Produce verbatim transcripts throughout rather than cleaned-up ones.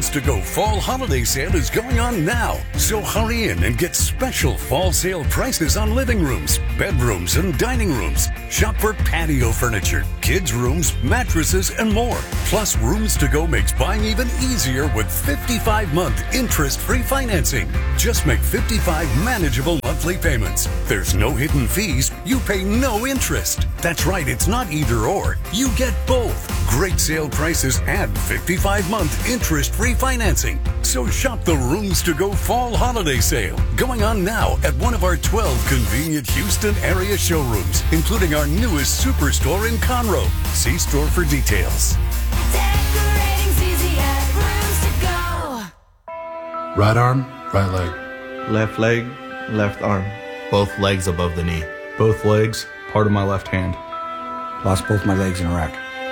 Rooms to Go Fall Holiday Sale is going on now. So hurry in and get special fall sale prices on living rooms, bedrooms, and dining rooms. Shop for patio furniture, kids' rooms, mattresses, and more. Plus, Rooms to Go makes buying even easier with fifty-five month interest-free financing. Just make fifty-five manageable monthly payments. There's no hidden fees. You pay no interest. That's right, it's not either or. You get both. Great sale prices and fifty-five month interest-free financing. So shop the Rooms to Go Fall Holiday Sale, going on now at one of our twelve convenient Houston area showrooms, including our newest superstore in Conroe. See store for details. Decorating's easy at Rooms to Go. Right arm, right leg. Left leg, left arm. Both legs above the knee. Both legs, part of my left hand. Lost both my legs in Iraq.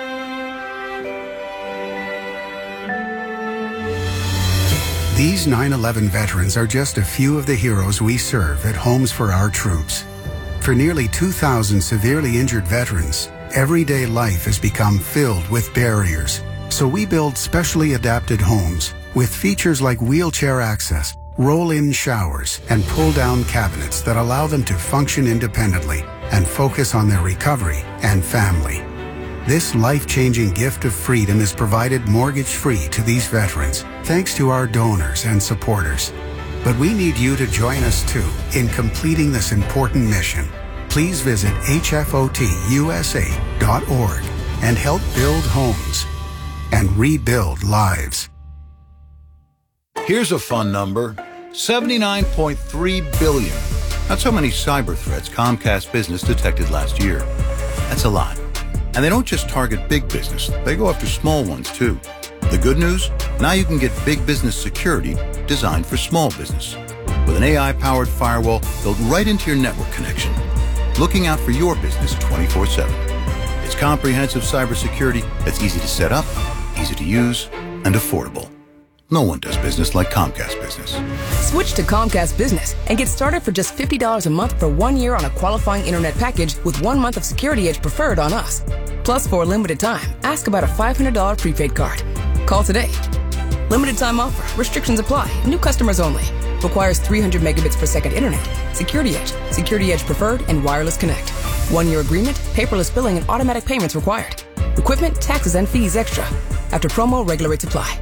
These nine eleven veterans are just a few of the heroes we serve at Homes for Our Troops. For nearly two thousand severely injured veterans, everyday life has become filled with barriers. So we build specially adapted homes with features like wheelchair access, roll-in showers, and pull-down cabinets that allow them to function independently and focus on their recovery and family. This life-changing gift of freedom is provided mortgage-free to these veterans, thanks to our donors and supporters. But we need you to join us too in completing this important mission. Please visit H F O T U S A dot org and help build homes and rebuild lives. Here's a fun number, seventy-nine point three billion. That's how many cyber threats Comcast Business detected last year. That's a lot. And they don't just target big business, they go after small ones too. The good news? Now you can get big business security designed for small business. With an A I-powered firewall built right into your network connection. Looking out for your business twenty-four seven. It's comprehensive cybersecurity that's easy to set up, easy to use, and affordable. No one does business like Comcast Business. Switch to Comcast Business and get started for just fifty dollars a month for one year on a qualifying internet package with one month of Security Edge preferred on us. Plus, for a limited time, ask about a five hundred dollars prepaid card. Call today. Limited time offer. Restrictions apply. New customers only. Requires three hundred megabits per second internet. Security Edge. Security Edge preferred and wireless connect. One-year agreement, paperless billing, and automatic payments required. Equipment, taxes, and fees extra. After promo, regular rates apply.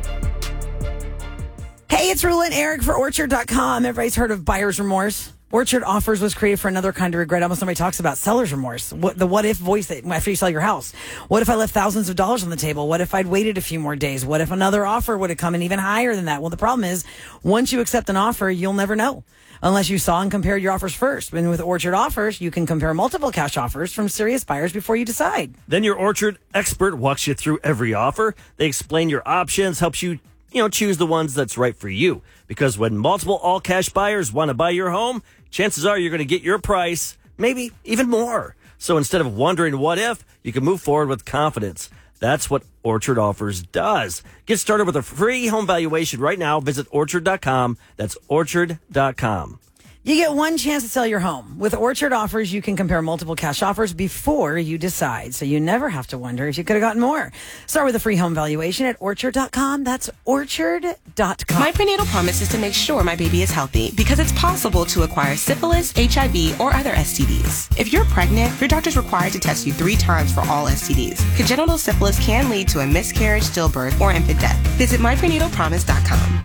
Hey, it's Rula and Eric for Orchard dot com. Everybody's heard of buyer's remorse. Orchard Offers was created for another kind of regret. Almost nobody talks about seller's remorse. What, the what if voice that after you sell your house. What if I left thousands of dollars on the table? What if I'd waited a few more days? What if another offer would have come in even higher than that? Well, the problem is once you accept an offer, you'll never know unless you saw and compared your offers first. And with Orchard Offers, you can compare multiple cash offers from serious buyers before you decide. Then your Orchard expert walks you through every offer. They explain your options, helps you You know, choose the ones that's right for you. Because when multiple all-cash buyers want to buy your home, chances are you're going to get your price, maybe even more. So instead of wondering what if, you can move forward with confidence. That's what Orchard Offers does. Get started with a free home valuation right now. Visit Orchard dot com. That's Orchard dot com. You get one chance to sell your home. With Orchard Offers, you can compare multiple cash offers before you decide, so you never have to wonder if you could have gotten more. Start with a free home valuation at Orchard dot com. That's Orchard dot com. My prenatal promise is to make sure my baby is healthy because it's possible to acquire syphilis, H I V, or other S T Ds. If you're pregnant, your doctor's required to test you three times for all S T Ds. Congenital syphilis can lead to a miscarriage, stillbirth, or infant death. Visit my prenatal promise dot com.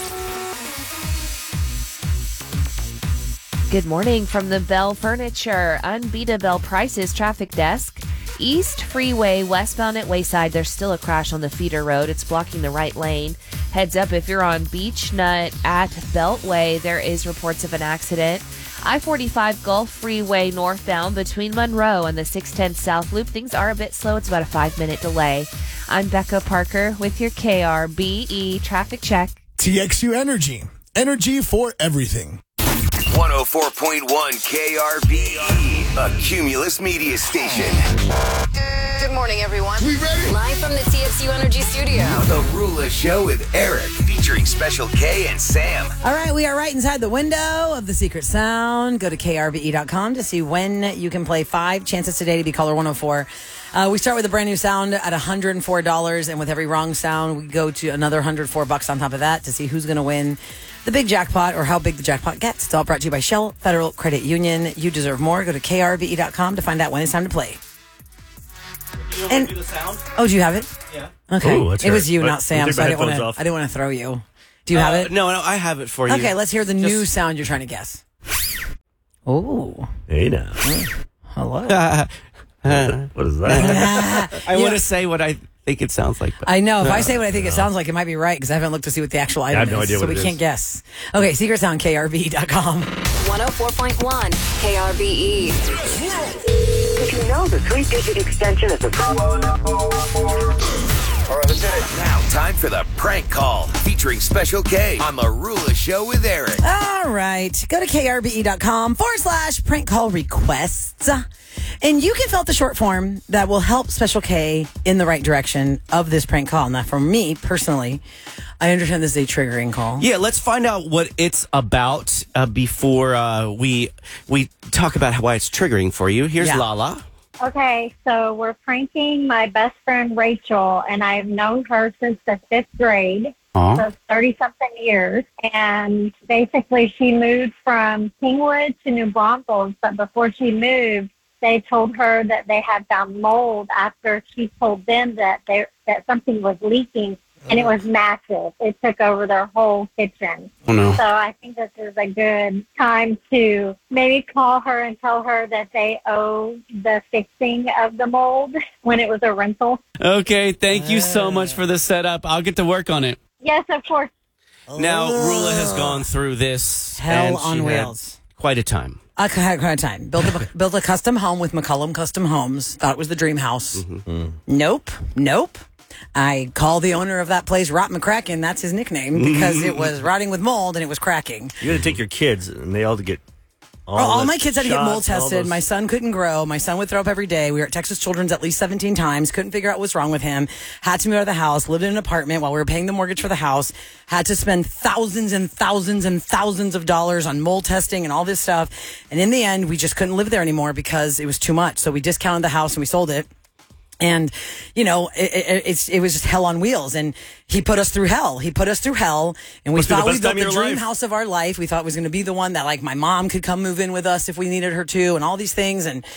Good morning from the Bell Furniture Unbeatable Prices Traffic Desk. East Freeway, westbound at Wayside, there's still a crash on the feeder road. It's blocking the right lane. Heads up if you're on Beach Nut at Beltway, there is reports of an accident. I forty-five Gulf Freeway northbound between Monroe and the six ten South Loop. Things are a bit slow. It's about a five-minute delay. I'm Becca Parker with your K R B E traffic check. T X U Energy. Energy for everything. one oh four point one K R B E, a Cumulus media station. Good morning, everyone. We ready? Live from the T X U Energy Studio. The Rula Show with Eric, featuring Special K and Sam. All right, we are right inside the window of the secret sound. Go to K R B E dot com to see when you can play five chances today to be caller one oh four. Uh, we start with a brand new sound at one hundred four dollars, and with every wrong sound, we go to another one hundred four bucks on top of that to see who's going to win the big jackpot or how big the jackpot gets. It's all brought to you by Shell Federal Credit Union. You deserve more. Go to K R B E dot com to find out when it's time to play. You and, do the sound? Oh, do you have it? Yeah. Okay. Ooh, let's it hear was it. you, But not Sam, take so my I didn't want headphones to. off. I didn't want to throw you. Do you have Uh, it? No, no, I have it for you. Okay, let's hear the Just- new sound you're trying to guess. Oh. Hey now. Hello. What is that? I Yeah. want to say what I think it sounds like. But I know. If I say what I think it sounds like, it might be right because I haven't looked to see what the actual item I have no is. idea so what we it can't is. guess. Okay, secret sound, K R B E dot com. one oh four point one K R B E. If you know the three-digit extension of the All right, let's hit it. Now, time for the prank call featuring Special K on the Rula Show with Eric. All right. Go to K R B E dot com forward slash prank call requests. And you can fill out the short form that will help Special K in the right direction of this prank call. Now, for me personally, I understand this is a triggering call. yeah, let's find out what it's about uh, before uh, we we talk about why it's triggering for you. Here's Yeah. Lala. Okay, so we're pranking my best friend Rachel, and I've known her since the fifth grade, Aw. so thirty-something years. And basically, she moved from Kingwood to New Braunfels, but before she moved, they told her that they had found mold after she told them that they, that something was leaking, and it was massive. It took over their whole kitchen. Oh, no. So I think this is a good time to maybe call her and tell her that they owe the fixing of the mold when it was a rental. Okay, thank you so much for the setup. I'll get to work on it. Yes, of course. Now, Rula has gone through this. Hell and on she had wheels. Quite a time. I had quite a time. Built a, built a custom home with McCullum Custom Homes. Thought it was the dream house. Mm-hmm. Nope. Nope. I called the owner of that place Rot McCracken. That's his nickname because it was rotting with mold and it was cracking. You got to take your kids, and they all to get all, all, all the my kids had to get mold shots, all tested. those- My son couldn't grow. My son would throw up every day. We were at Texas Children's at least seventeen times. Couldn't figure out what's wrong with him. Had to move out of the house. Lived in an apartment while we were paying the mortgage for the house. Had to spend thousands and thousands and thousands of dollars on mold testing and all this stuff. And in the end, we just couldn't live there anymore because it was too much. So we discounted the house and we sold it. And, you know, it, it, it's, it was just hell on wheels. And he put us through hell. He put us through hell. And we Must be the thought we best built time of the your dream life. house of our life. We thought it was going to be the one that, like, my mom could come move in with us if we needed her to and all these things. And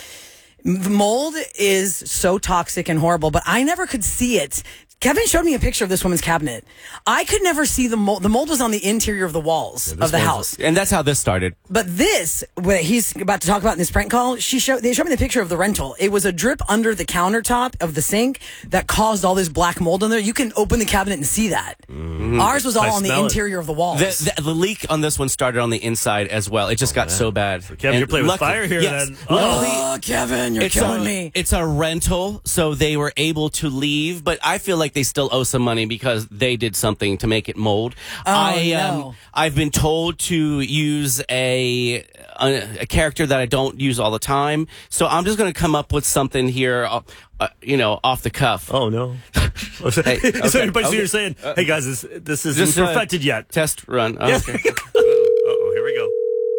mold is so toxic and horrible, but I never could see it. Kevin showed me a picture of this woman's cabinet. I could never see the mold. The mold was on the interior of the walls of the house. And that's how this started. But this, what he's about to talk about in this prank call, she showed, they showed me the picture of the rental. It was a drip under the countertop of the sink that caused all this black mold in there. You can open the cabinet and see that. Mm-hmm. Ours was all I on the smell it. interior of the walls. The, the, the leak on this one started on the inside as well. It just got so bad. Kevin, you're playing with fire here, yes, then. Luckily, Oh, Kevin, you're it's killing a, me. It's a rental, so they were able to leave, but I feel like they still owe some money because they did something to make it mold. Oh, I, no. um, I've been told to use a, a a character that I don't use all the time, so I'm just going to come up with something here, uh, uh, you know, off the cuff. Oh no! Hey, so everybody, so okay. you're saying, Uh, "Hey guys, this this isn't Just, uh, perfected yet." Test run. Oh, Yeah. okay. Oh, here we go.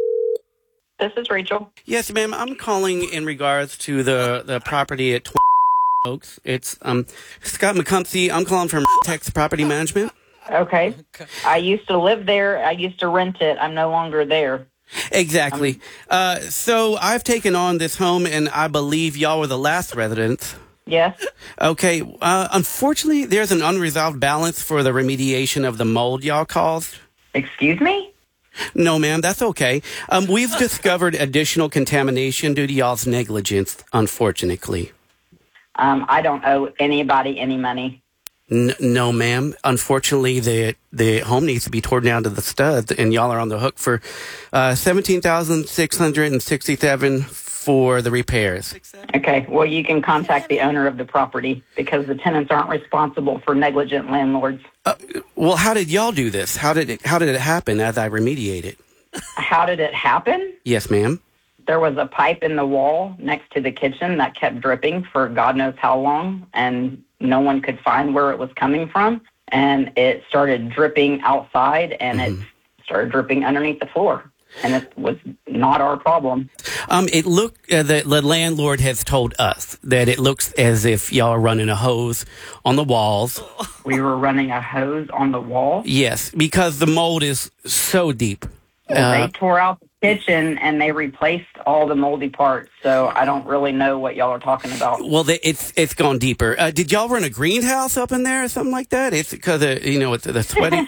This is Rachel. Yes, ma'am. I'm calling in regards to the, the property at Oaks. It's um Scott McCumpsey. I'm calling from Tex Property Management. Okay. I used to live there. I used to rent it. I'm no longer there. Exactly. Uh, so I've taken on this home, and I believe y'all were the last residents. Yes. Okay. Uh, unfortunately, there's an unresolved balance for the remediation of the mold y'all caused. Excuse me? No, ma'am. That's okay. Um, we've discovered additional contamination due to y'all's negligence, unfortunately. Um, I don't owe anybody any money. N- no, ma'am. Unfortunately, the the home needs to be torn down to the studs, and y'all are on the hook for uh, seventeen thousand six hundred and sixty-seven for the repairs. Okay. Well, you can contact the owner of the property because the tenants aren't responsible for negligent landlords. Uh, well, how did y'all do this? How did it How did it happen as I remediate it? How did it happen? Yes, ma'am. There was a pipe in the wall next to the kitchen that kept dripping for God knows how long, and no one could find where it was coming from. And it started dripping outside, and Mm-hmm. it started dripping underneath the floor. and it was not our problem. Um, it look uh, the, the landlord has told us that it looks as if y'all are running a hose on the walls. We were running a hose on the wall. Yes, because the mold is so deep. Well, Uh, they tore out the kitchen and they replaced all the moldy parts. So I don't really know what y'all are talking about. well, they, it's it's gone deeper. Uh, did y'all run a greenhouse up in there or something like that? It's because uh, you know it's the sweating.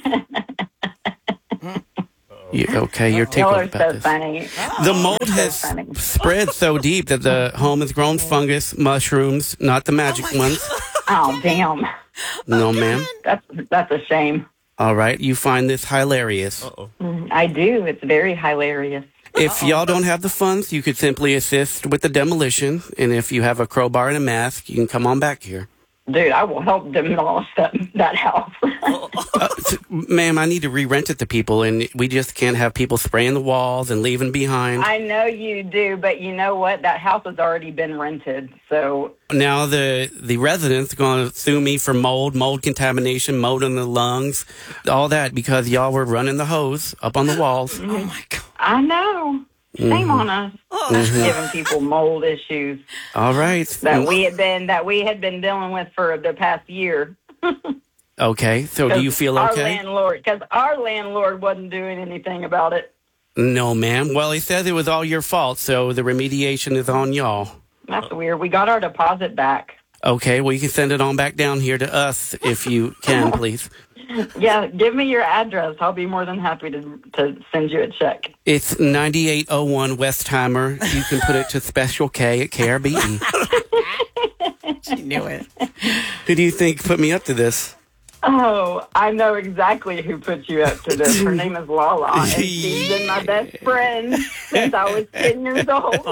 You, okay, you're Y'all tickled are about so this. funny. The mold So has funny. spread so deep that the home has grown fungus, mushrooms, not the magic ones. Oh, damn. No, ma'am. That's that's a shame. All right, you find this hilarious. Mm, I do. It's very hilarious. If y'all don't have the funds, you could simply assist with the demolition. And if you have a crowbar and a mask, you can come on back here. Dude, I will help demolish that, that house. Uh, s- ma'am, I need to re-rent it to people, and we just can't have people spraying the walls and leaving behind. I know you do, but you know what? That house has already been rented. So, Now the the residents are going to sue me for mold, mold contamination, mold in the lungs, all that because y'all were running the hose up on the walls. oh my God. I know. Shame Mhm. on us. Mhm. Giving people mold issues All right. that we had been that we had been dealing with for the past year. Okay. So do you feel Our okay? landlord, because our landlord wasn't doing anything about it. No, ma'am. Well, he says it was all your fault, so the remediation is on y'all. That's weird. We got our deposit back. Okay. Well, you can send it on back down here to us if you can, please. Yeah, give me your address. I'll be more than happy to to send you a check. It's ninety-eight oh one Westheimer. You can put it to Special K at K R B E. She knew it. Who do you think put me up to this? Oh, I know exactly who put you up to this. Her name is Lala, and she's been my best friend since I was ten years old.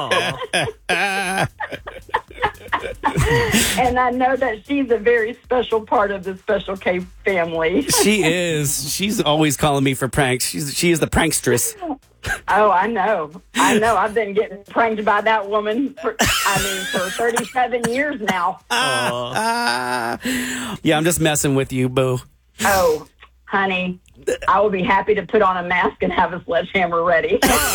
And I know that she's a very special part of the Special K family. She is. She's always calling me for pranks. She's she is the prankstress. Oh, I know. I know. I've been getting pranked by that woman for, I mean, for thirty-seven years now. Ah. Yeah, I'm just messing with you, boo. Oh, honey, I will be happy to put on a mask and have a sledgehammer ready.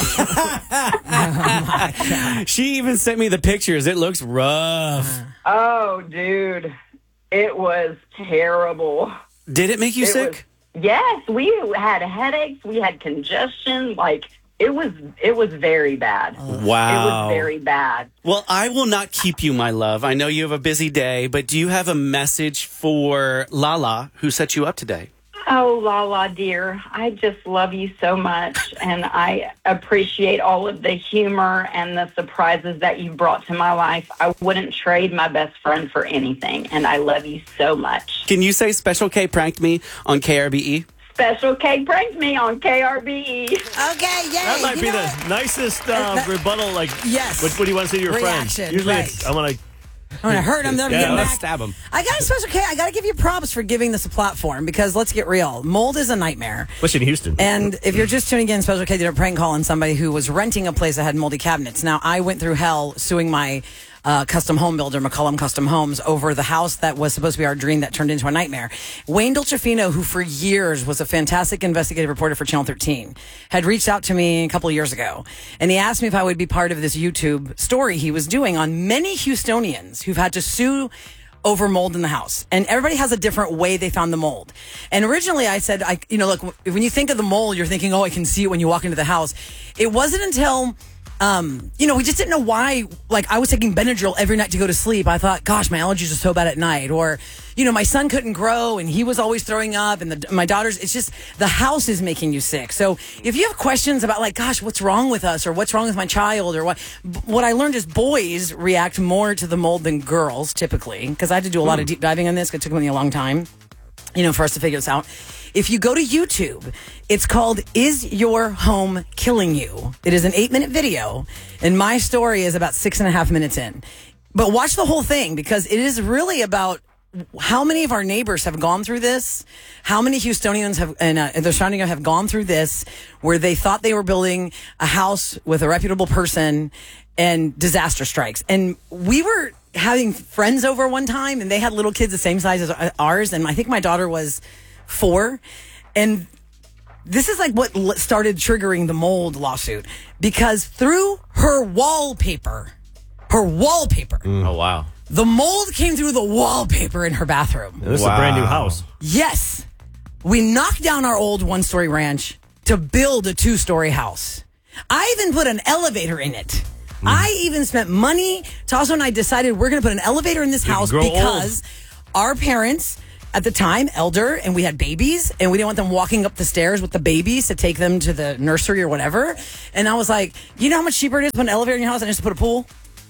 She even sent me the pictures. It looks rough. Oh, dude, it was terrible. Did it make you It sick? was- yes, we had headaches. We had congestion. Like, it was, it was very bad. Wow. It was very bad. Well, I will not keep you, my love. I know you have a busy day, but do you have a message for Lala, who set you up today? Oh, Lala, dear, I just love you so much, and I appreciate all of the humor and the surprises that you brought to my life. I wouldn't trade my best friend for anything, and I love you so much. Can you say Special K pranked me on K R B E? Special K pranked me on K R B E. Okay, yay. That might You be know the what? nicest uh, that- rebuttal. Like, Yes. What, what do you want to say to your Reaction, friends? Usually, right. it's, I want to. I'm going to hurt them. They're Yeah, getting let's back. stab 'em. I got to special K. I got to give you props for giving this a platform because let's get real. Mold is a nightmare. Especially in Houston. And if you're just tuning in, Special K did a prank call on somebody who was renting a place that had moldy cabinets. Now, I went through hell suing my uh, custom home builder, McCullum Custom Homes, over the house that was supposed to be our dream that turned into a nightmare. Wayne Dolcefino, who for years was a fantastic investigative reporter for Channel thirteen, had reached out to me a couple of years ago. And he asked me if I would be part of this YouTube story he was doing on many Houstonians who've had to sue over mold in the house. And everybody has a different way they found the mold. And originally I said, I, you know, look, when you think of the mold, you're thinking, oh, I can see it when you walk into the house. It wasn't until, um, you know, we just didn't know why, like I was taking Benadryl every night to go to sleep. I thought, gosh, my allergies are so bad at night. Or, you know, my son couldn't grow and he was always throwing up and the, my daughter's, it's just the house is making you sick. So if you have questions about like, gosh, what's wrong with us or what's wrong with my child or what, what I learned is boys react more to the mold than girls typically. Cause I had to do a lot of deep diving on this. It took me a long time, you know, for us to figure this out. If you go to YouTube, it's called Is Your Home Killing You? It is an eight minute video and my story is about six and a half minutes in. But watch the whole thing because it is really about how many of our neighbors have gone through this? How many Houstonians have and uh, the surrounding have gone through this where they thought they were building a house with a reputable person and disaster strikes? And we were having friends over one time and they had little kids the same size as ours. And I think my daughter was four. And This is like what l- started triggering the mold lawsuit because through her wallpaper, her wallpaper. Oh, wow. The mold came through the wallpaper in her bathroom. This wow. is a brand new house. Yes. We knocked down our old one-story ranch to build a two-story house. I even put an elevator in it. Mm. I even spent money. Tasso and I decided we're going to put an elevator in this you house because old. our parents at the time, elder, and we had babies, and we didn't want them walking up the stairs with the babies to take them to the nursery or whatever. And I was like, you know how much cheaper it is to put an elevator in your house and just to put a pool?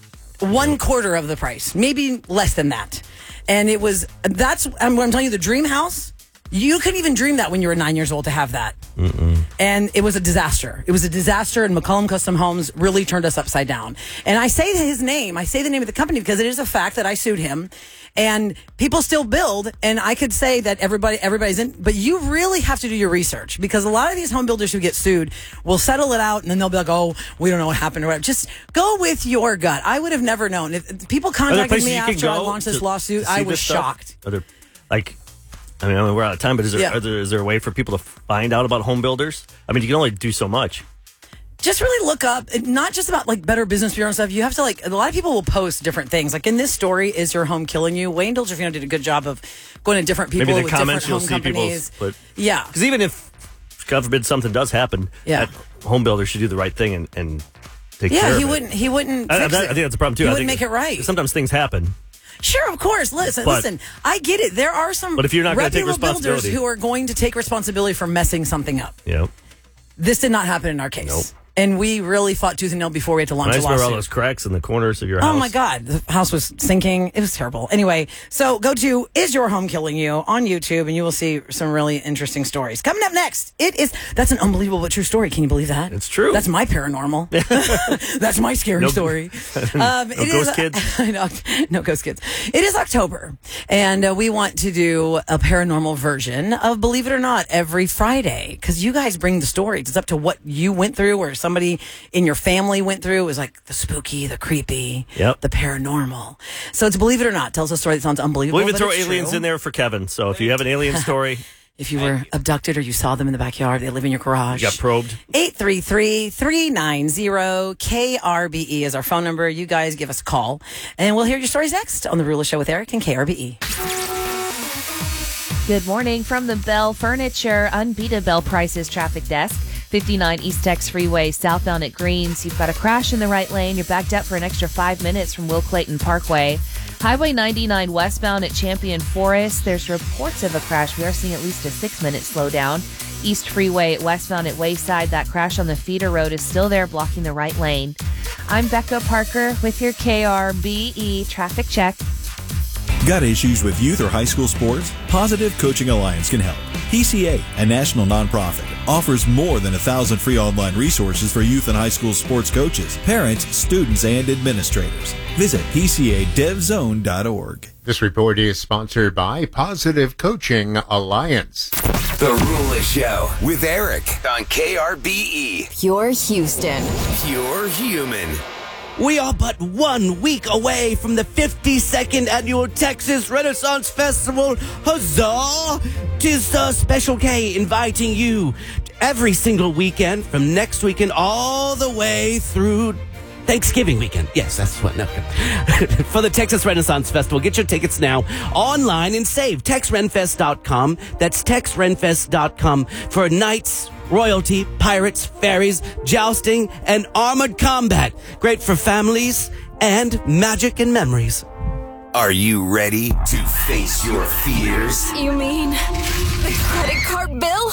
One quarter of the price, maybe less than that. And it was, that's, I'm, I'm telling you, the dream house, you couldn't even dream that when you were nine years old to have that. Mm-mm. And it was a disaster. It was a disaster, and McCollum Custom Homes really turned us upside down. And I say his name, I say the name of the company because it is a fact that I sued him. And people still build, and I could say that everybody, everybody's in, but you really have to do your research because a lot of these home builders who get sued will settle it out, and then they'll be like, "Oh, we don't know what happened," or whatever. Just go with your gut. I would have never known. If, if people contacted me after I launched this to, lawsuit, to I was this shocked. Are there, like, I mean, I mean, we're out of time, but is there, Yeah. are there is there a way for people to find out about home builders? I mean, you can only do so much. Just really look up, not just about like Better Business Bureau and stuff. You have to like, a lot of people will post different things. Like in this story, Is Your Home Killing You? Wayne Dolcefino did a good job of going to different people Maybe the with comments different you'll home see companies. people, but yeah. Because even if, God forbid, something does happen, Yeah. that home builder should do the right thing and, and take Yeah, care of he it. wouldn't, he wouldn't I, I, fix I it. think that's a problem too. He I wouldn't think make it right. Sometimes things happen. Sure, of course. Listen, But- listen. I get it. There are some But if you're not gonna take reputable builders responsibility- who are going to take responsibility for messing something up. Yeah. This did not happen in our case. Nope. And we really fought tooth and nail before we had to launch I a just remember all lawsuit. those cracks in the corners of your Oh house. my God, the house was sinking. It was terrible. Anyway, so go to Is Your Home Killing You on YouTube and you will see some really interesting stories. Coming up next, it is, that's an unbelievable but true story. Can you believe that? It's true. That's my paranormal. That's my scary No- story. no it ghost is- kids? I know, no ghost kids. It is October and uh, we want to do a paranormal version of Believe It or Not every Friday because you guys bring the stories. It's up to what you went through or somebody in your family went through. It was like the spooky, the creepy, Yep. the paranormal. So it's Believe It or Not. Tells a story that sounds unbelievable. We'll even but throw it's aliens true. in there for Kevin. So if you have an alien story, If you were abducted or you saw them in the backyard, they live in your garage. you got probed. eight three three, three nine zero, K R B E is our phone number. You guys give us a call. And we'll hear your stories next on The Rula Show with Eric and K R B E. Good morning from the Bell Furniture Unbeatable Prices Traffic Desk. fifty-nine East Tex Freeway, southbound at Greens. You've got a crash in the right lane. You're backed up for an extra five minutes from Will Clayton Parkway. Highway ninety-nine westbound at Champion Forest. There's reports of a crash. We are seeing at least a six-minute slowdown. East Freeway westbound at Wayside. That crash on the feeder road is still there, blocking the right lane. I'm Becca Parker with your K R B E traffic check. Got issues with youth or high school sports? Positive Coaching Alliance can help. P C A, a national nonprofit, offers more than a thousand free online resources for youth and high school sports coaches, parents, students, and administrators. Visit P C A dev zone dot org. This report is sponsored by Positive Coaching Alliance. The Rula Show with Eric on K R B E. Pure Houston. Pure human. We are but one week away from the fifty-second annual Texas Renaissance Festival. Huzzah! Tis uh, Special K inviting you every single weekend from next weekend all the way through Thanksgiving weekend. Yes, that's what. No. For the Texas Renaissance Festival. Get your tickets now online and save. tex renfest dot com. That's tex renfest dot com for nights, royalty, pirates, fairies, jousting, and armored combat. Great for families and magic and memories. Are you ready to face your fears? You mean the credit card bill?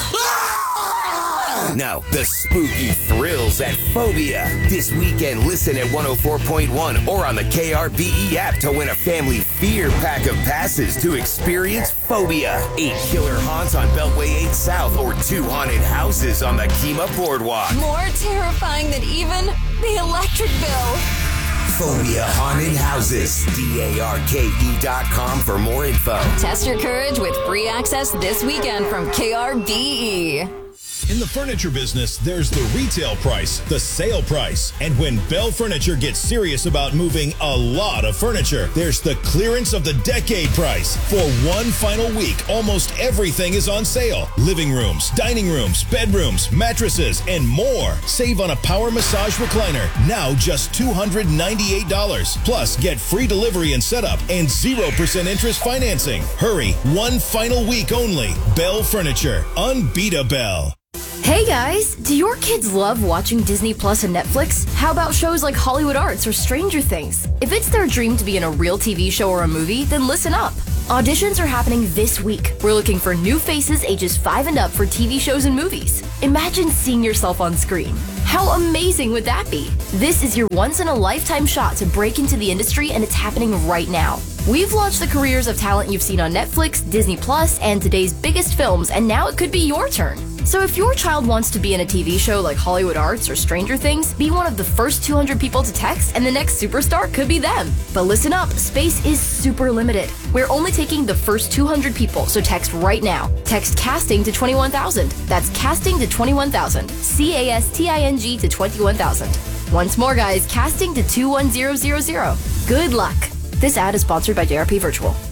No, the spooky thrills at Phobia. This weekend, listen at one oh four point one or on the K R B E app to win a family fear pack of passes to experience Phobia. Eight killer haunts on Beltway eight South or two haunted houses on the Kemah Boardwalk. More terrifying than even the electric bill. Phobia Haunted Houses. D A R K E dot com for more info. Test your courage with free access this weekend from K R B E. In the furniture business, there's the retail price, the sale price. And when Bell Furniture gets serious about moving a lot of furniture, there's the clearance of the decade price. For one final week, almost everything is on sale. Living rooms, dining rooms, bedrooms, mattresses, and more. Save on a power massage recliner, now just two hundred ninety-eight dollars. Plus, get free delivery and setup and zero percent interest financing. Hurry, one final week only. Bell Furniture. Unbeat a Bell. Hey guys, do your kids love watching Disney Plus and Netflix? How about shows like Hollywood Arts or Stranger Things? If it's their dream to be in a real T V show or a movie, then listen up. Auditions are happening this week. We're looking for new faces ages five and up for T V shows and movies. Imagine seeing yourself on screen. How amazing would that be? This is your once-in-a-lifetime shot to break into the industry, and it's happening right now. We've launched the careers of talent you've seen on Netflix, Disney Plus, and today's biggest films, and now it could be your turn. So if your child wants to be in a T V show like Hollywood Arts or Stranger Things, be one of the first two hundred people to text, and the next superstar could be them. But listen up, space is super limited. We're only taking the first two hundred people, so text right now. Text casting to twenty-one thousand. That's casting to twenty-one thousand. C A S T I N G to twenty-one thousand. Once more, guys, casting to two one zero zero zero. Good luck. This ad is sponsored by J R P Virtual.